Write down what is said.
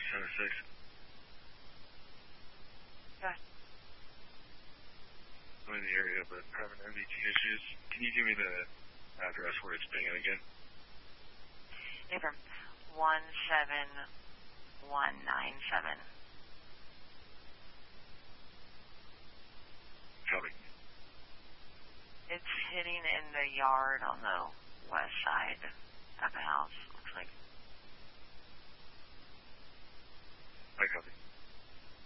76. Okay. I'm in the area, but having MDT issues. Can you give me the address where it's pinging again? From 17197. Copy. It's hitting in the yard on the west side of the house, looks like. I copy.